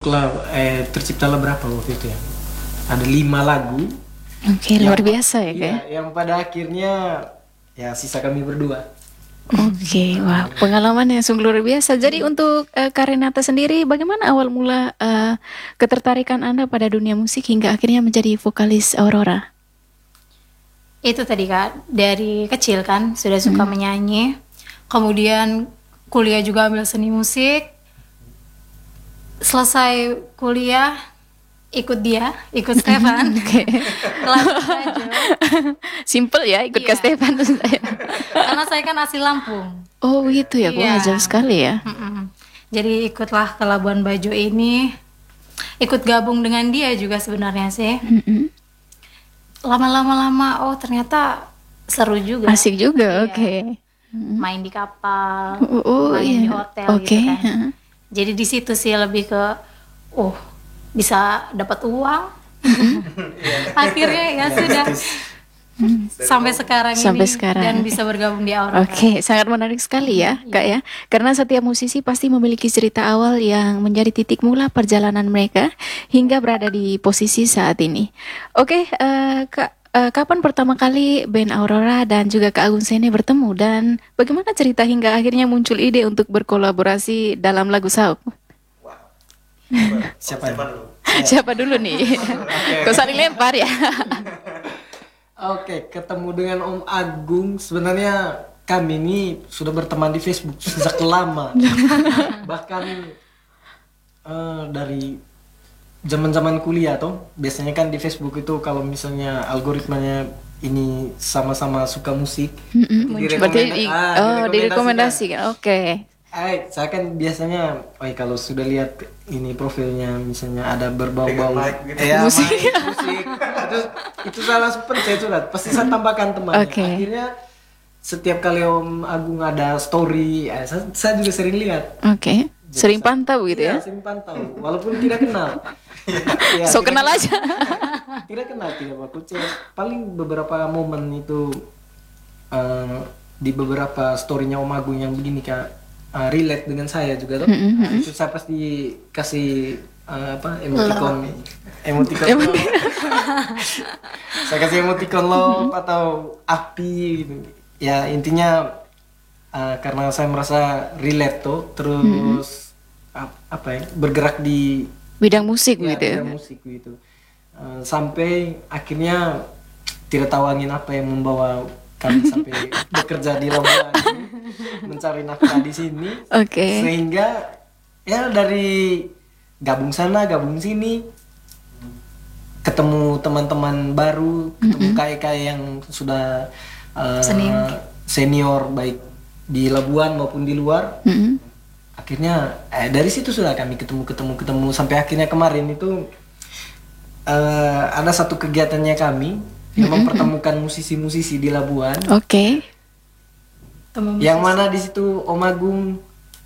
terciptalah berapa waktu itu ya? Ada 5 lagu. Oke, luar biasa ya, Iya, Kak. yang pada akhirnya ya sisa kami berdua. Oke, wah, pengalaman yang sungguh luar biasa. Jadi untuk Kak Renata sendiri, bagaimana awal mula ketertarikan Anda pada dunia musik hingga akhirnya menjadi vokalis Aurora? Itu tadi Kak, dari kecil kan sudah suka menyanyi. Kemudian kuliah juga ambil seni musik. Selesai kuliah ikut Stefan. Oke. Kelas aja. Simple ya, ikut Kak Iya. Stefan terus saya. Karena saya kan asli Lampung. Oh gitu ya, wah Iya. jauh sekali ya. Mm-mm. Jadi ikutlah ke Labuan Bajo ini. Ikut gabung dengan dia juga sebenarnya sih. Mm-mm. Lama-lama oh ternyata seru juga. Asik juga, Iya. oke. Main di kapal, Oh main di iya, hotel oke. gitu kan. Heeh. Jadi di situ sih lebih ke bisa dapat uang. Akhirnya ya sudah sampai sekarang Sampai ini sekarang. dan bisa bergabung di Aurora. Oke, sangat menarik sekali ya, Kak ya. Karena setiap musisi pasti memiliki cerita awal yang menjadi titik mula perjalanan mereka hingga berada di posisi saat ini. Oke, Kak, kapan pertama kali band Aurora dan juga Kak Agung Sene bertemu dan bagaimana cerita hingga akhirnya muncul ide untuk berkolaborasi dalam lagu Saup? Siapa dulu? Siapa dulu nih? Kau saling lempar ya? Oke, ketemu dengan Om Agung. Sebenarnya kami ini sudah berteman di Facebook sejak lama. Bahkan dari zaman-zaman kuliah tuh. Biasanya kan di Facebook itu kalau misalnya algoritmanya ini sama-sama suka musik, Berarti direkomendasikan. Oke. saya kan biasanya, kalau sudah lihat ini profilnya, misalnya ada berbau-bau Musik. musik, itu saya langsung pencet sudah, pasti saya tambahkan temannya. Oke. Akhirnya setiap kali Om Agung ada story, saya juga sering lihat. Oke. Sering pantau gitu ya? Iya, sering pantau, walaupun tidak kenal. Ya, So tidak kenal aja. tidak kenal, tidak aku cek. Paling beberapa momen itu di beberapa storynya Om Agung yang begini Kak, relate dengan saya juga tuh. Itu saya pasti kasih emoticon saya kasih emoticon love atau api gitu. Ya intinya karena saya merasa relate tuh, terus bergerak di Bidang musik ya, gitu ya? bidang musik gitu. Sampai akhirnya tidak tahu angin apa yang membawa kami sampai bekerja di Labuan ini, mencari nafkah di sini. Oke. Sehingga ya dari gabung sana gabung sini, ketemu teman-teman baru, ketemu KK yang sudah senior baik di Labuan maupun di luar. Akhirnya dari situ sudah kami ketemu sampai akhirnya kemarin itu ada satu kegiatannya kami yang mempertemukan musisi-musisi di Labuan. Oke. Yang mana di situ Om Agung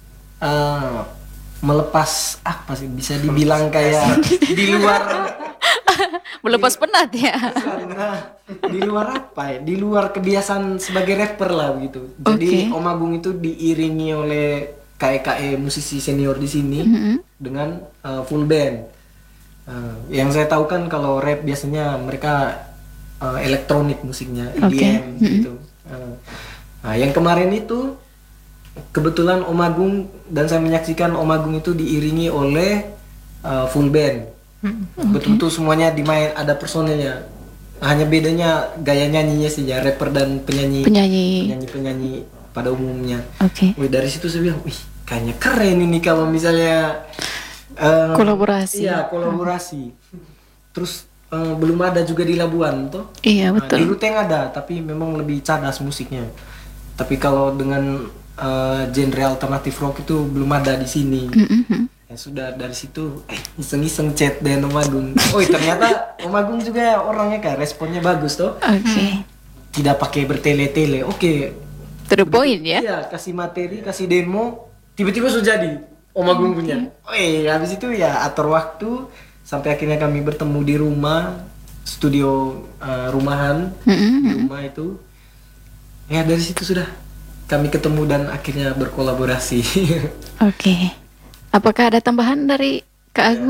melepas apa sih, bisa dibilang kayak di luar Melepas penat ya? karena di luar apa ya? Di luar kebiasaan sebagai rapper lah gitu. Jadi Om Agung itu diiringi oleh KE musisi senior di sini dengan full band. Yang saya tahu kan kalau rap biasanya mereka elektronik musiknya, EDM gitu. Nah, yang kemarin itu kebetulan Om Agung dan saya menyaksikan Om Agung itu diiringi oleh full band. Betul-betul semuanya dimain, ada personelnya. Hanya bedanya gaya nyanyinya saja, rapper dan penyanyi pada umumnya. Oke. Dari situ saya bilang, wih kayaknya keren ini kalau misalnya Kolaborasi. Iya, kolaborasi. Terus belum ada juga di Labuan tuh. Iya, betul. Di Ruteng ada, tapi memang lebih cadas musiknya. Tapi kalau dengan genre alternatif rock itu belum ada di sini. Ya sudah, dari situ iseng-iseng chat dengan Om Agung. Oh ternyata Om Agung juga orangnya kayak responnya bagus tuh. Oke. Tidak pakai bertele-tele. Oke. To the point ya? Iya, kasih materi, kasih demo, tiba-tiba sudah jadi Om Agung punya. Habis itu ya atur waktu sampai akhirnya kami bertemu di rumah, studio rumahan di rumah itu. Ya dari situ sudah kami ketemu dan akhirnya berkolaborasi. Oke. Apakah ada tambahan dari Kak Agung?